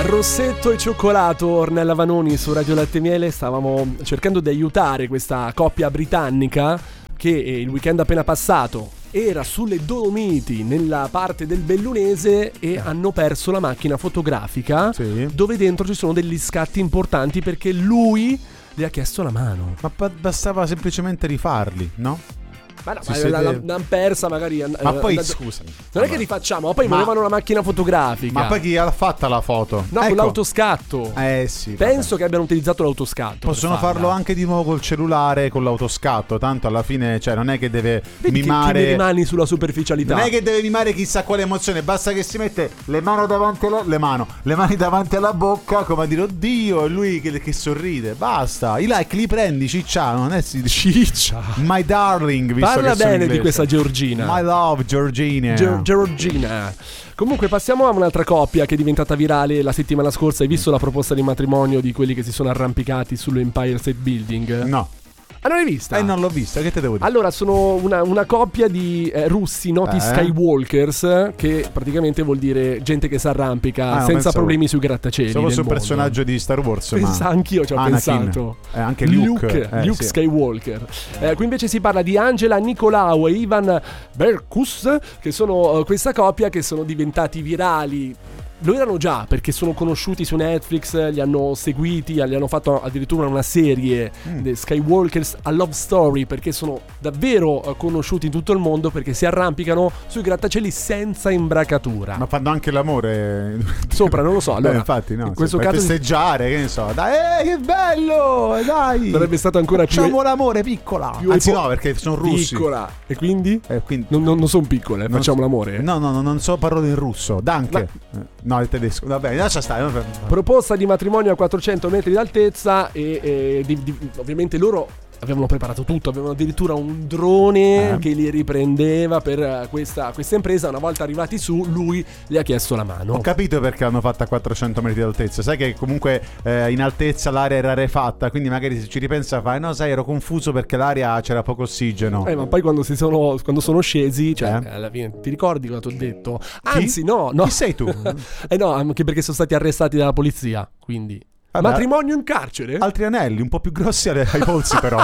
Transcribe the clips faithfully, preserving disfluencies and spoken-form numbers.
Rossetto e cioccolato, Ornella Vanoni su Radio Latte e Miele. Stavamo cercando di aiutare questa coppia britannica che il weekend appena passato era sulle Dolomiti, nella parte del Bellunese, e hanno perso la macchina fotografica, sì, dove dentro ci sono degli scatti importanti perché lui le ha chiesto la mano. Ma bastava semplicemente rifarli, no? Ma no, ma l'hanno persa magari. Ma poi and- scusami, non è che rifacciamo, ma poi volevano una macchina fotografica. Ma poi chi ha fatta la foto? No, ecco, con l'autoscatto. Eh sì. Penso vabbè. che abbiano utilizzato l'autoscatto. Possono farlo anche di nuovo col cellulare, con l'autoscatto. Tanto alla fine, cioè, non è che deve Vedi mimare. Che, che rimani sulla superficialità. Non è che deve mimare chissà quale emozione. Basta che si mette le mani davanti alla le mano, le mani davanti alla bocca, come a dire oddio, e lui che, che sorride. Basta. I like li prendi, ciccia. Non è si ciccia. My darling, visto parla che bene di questa Georgina. My love, Georgina. Ge- Georgina. Comunque passiamo a un'altra coppia che è diventata virale la settimana scorsa. Hai visto la proposta di matrimonio di quelli che si sono arrampicati sull'Empire State Building? No. Ah, non l'hai vista? Eh, non l'ho vista, che te devo dire? Allora, sono una, una coppia di eh, russi noti eh? Skywalkers, che praticamente vuol dire gente che si arrampica ah, senza pensavo, problemi sui grattacieli. Stavo su un mondo. personaggio di Star Wars. Pensa, ma... anch'io ci ho Anakin. pensato. Eh, anche Luke. Luke, eh, Luke sì. Skywalker. Eh, qui invece si parla di Angela Nicolau e Ivan Berkus, che sono uh, questa coppia che sono diventati virali. Lo erano già perché sono conosciuti su Netflix, li hanno seguiti, li hanno fatto addirittura una serie, mm. The Skywalkers a Love Story, perché sono davvero conosciuti in tutto il mondo perché si arrampicano sui grattacieli senza imbracatura. Ma fanno anche l'amore sopra, non lo so. Allora, beh, infatti no, in questo sì, caso per festeggiare, che ne so. Dai, eh, che bello, dai. Sarebbe stato ancora più facciamo l'amore piccola. Più Anzi epo- no, perché sono russi. Piccola. E quindi? Eh, quindi non, non, non sono piccole, non facciamo so, l'amore. No, no, no, non so parole in russo. Danke. Ma... No, il tedesco. Vabbè, lascia stare. Proposta di matrimonio a quattrocento metri d'altezza e, e di, di, ovviamente loro avevano preparato tutto, avevano addirittura un drone eh. che li riprendeva per questa, questa impresa. Una volta arrivati su, lui gli ha chiesto la mano. Ho capito perché l'hanno fatta a quattrocento metri d'altezza. Sai che comunque eh, in altezza l'area era rarefatta, quindi magari se ci ripensa fai no, sai, ero confuso perché l'aria c'era poco ossigeno. Eh, ma poi quando si sono quando sono scesi, cioè eh. alla fine ti ricordi cosa ti ho detto? Anzi, Chi? no, no. Chi sei tu? eh no, anche perché sono stati arrestati dalla polizia, quindi vabbè, matrimonio in carcere? Altri anelli, un po' più grossi ai polsi però.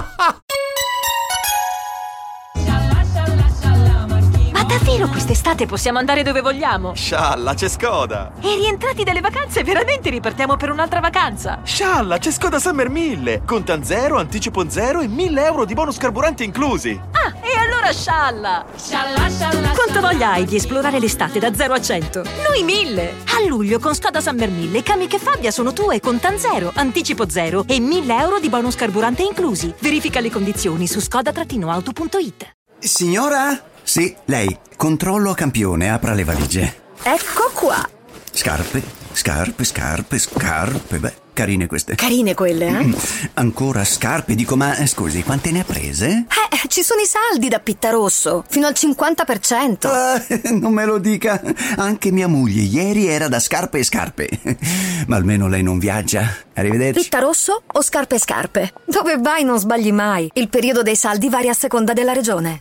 Davvero quest'estate possiamo andare dove vogliamo? Scialla, c'è Skoda! E rientrati dalle vacanze veramente ripartiamo per un'altra vacanza? Scialla, c'è Skoda Summer mille! Contan zero, anticipo zero e mille euro di bonus carburante inclusi! Ah, e allora scialla! Scialla, scialla! Quanto voglia hai di esplorare l'estate da zero a cento? Noi mille! A luglio con Skoda Summer mille, Kamiq e Fabia sono tue, Contan zero, anticipo zero e mille euro di bonus carburante inclusi. Verifica le condizioni su skoda auto punto it. Signora? Sì, lei. Controllo a campione, apra le valigie. Ecco qua. Scarpe, scarpe, scarpe, scarpe. Beh, carine queste. Carine quelle, eh? Mm, ancora scarpe, dico, ma eh, scusi, quante ne ha prese? Eh, ci sono i saldi da Pittarosso, fino al cinquanta per cento. Eh, non me lo dica. Anche mia moglie ieri era da scarpe e scarpe. Ma almeno lei non viaggia. Arrivederci. Pittarosso o scarpe e scarpe? Dove vai non sbagli mai. Il periodo dei saldi varia a seconda della regione.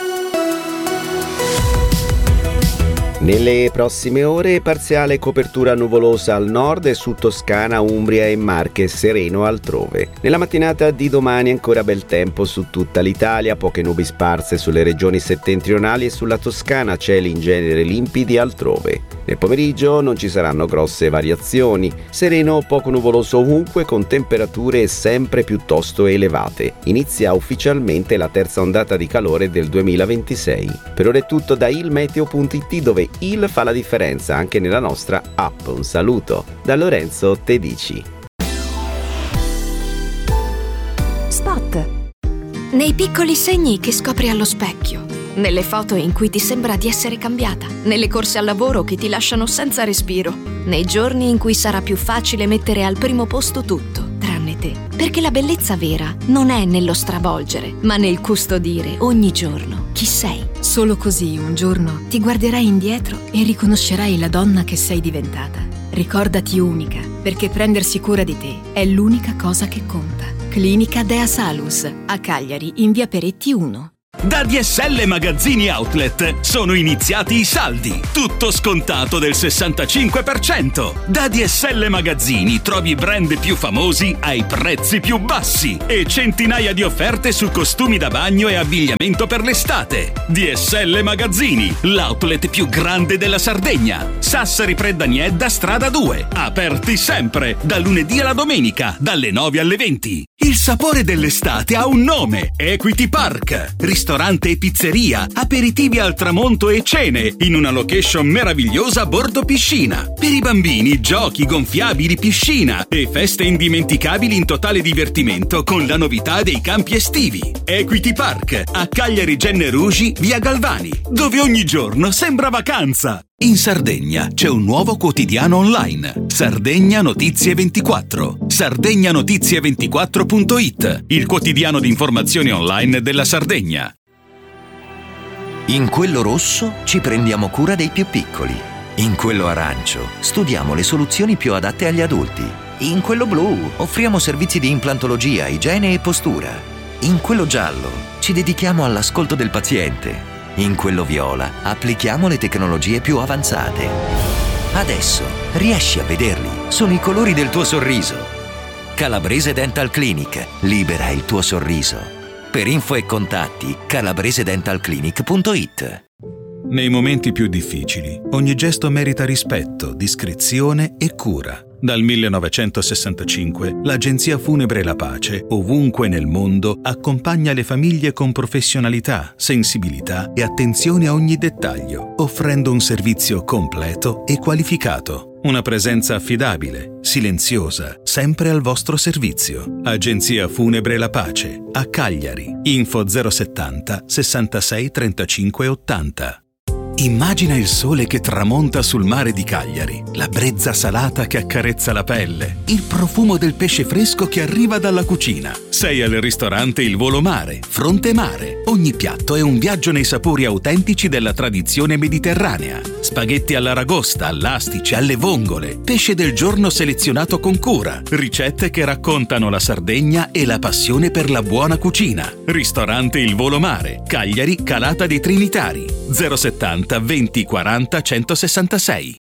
Nelle prossime ore parziale copertura nuvolosa al nord e su Toscana, Umbria e Marche, sereno altrove. Nella mattinata di domani ancora bel tempo su tutta l'Italia, poche nubi sparse sulle regioni settentrionali e sulla Toscana, cieli in genere limpidi altrove. Nel pomeriggio non ci saranno grosse variazioni, sereno poco nuvoloso ovunque con temperature sempre piuttosto elevate. Inizia ufficialmente la terza ondata di calore del duemilaventisei. Per ora è tutto da ilmeteo punto it, dove il fa la differenza anche nella nostra app. Un saluto da Lorenzo Tedici. Spot. Nei piccoli segni che scopri allo specchio, nelle foto in cui ti sembra di essere cambiata, nelle corse al lavoro che ti lasciano senza respiro, nei giorni in cui sarà più facile mettere al primo posto tutto, tranne te. Perché la bellezza vera non è nello stravolgere, ma nel custodire ogni giorno chi sei. Solo così un giorno ti guarderai indietro e riconoscerai la donna che sei diventata. Ricordati unica, perché prendersi cura di te è l'unica cosa che conta. Clinica Dea Salus, a Cagliari, in via Peretti uno. Da D S L Magazzini Outlet sono iniziati i saldi, tutto scontato del sessantacinque per cento. Da D S L Magazzini trovi i brand più famosi ai prezzi più bassi e centinaia di offerte su costumi da bagno e abbigliamento per l'estate. D S L Magazzini, l'outlet più grande della Sardegna. Sassari Preddaniedda, strada due, aperti sempre, da lunedì alla domenica, dalle nove alle venti. Il sapore dell'estate ha un nome, Equity Park. Ristorante e pizzeria, aperitivi al tramonto e cene, in una location meravigliosa a bordo piscina. Per i bambini, giochi, gonfiabili, piscina e feste indimenticabili in totale divertimento con la novità dei campi estivi. Equity Park, a Cagliari Genne Rugi, via Galvani, dove ogni giorno sembra vacanza. In Sardegna c'è un nuovo quotidiano online, Sardegna Notizie ventiquattro, sardegna notizie ventiquattro punto it, il quotidiano di informazioni online della Sardegna. In quello rosso ci prendiamo cura dei più piccoli, in quello arancio studiamo le soluzioni più adatte agli adulti, in quello blu offriamo servizi di implantologia, igiene e postura, in quello giallo ci dedichiamo all'ascolto del paziente. In quello viola applichiamo le tecnologie più avanzate. Adesso riesci a vederli, sono i colori del tuo sorriso. Calabrese Dental Clinic, libera il tuo sorriso. Per info e contatti calabrese dental clinic punto it. Nei momenti più difficili, ogni gesto merita rispetto, discrezione e cura. Dal millenovecentosessantacinque, l'Agenzia Funebre La Pace, ovunque nel mondo, accompagna le famiglie con professionalità, sensibilità e attenzione a ogni dettaglio, offrendo un servizio completo e qualificato. Una presenza affidabile, silenziosa, sempre al vostro servizio. Agenzia Funebre La Pace, a Cagliari. Info zero settanta sessantasei trentacinque ottanta. Immagina il sole che tramonta sul mare di Cagliari, la brezza salata che accarezza la pelle, il profumo del pesce fresco che arriva dalla cucina. Sei al ristorante Il Volo Mare, Fronte Mare. Ogni piatto è un viaggio nei sapori autentici della tradizione mediterranea. Spaghetti all'aragosta, all'astice, alle vongole, pesce del giorno selezionato con cura, ricette che raccontano la Sardegna e la passione per la buona cucina. Ristorante Il Volo Mare, Cagliari, Calata dei Trinitari, zero settanta venti quaranta centosessantasei.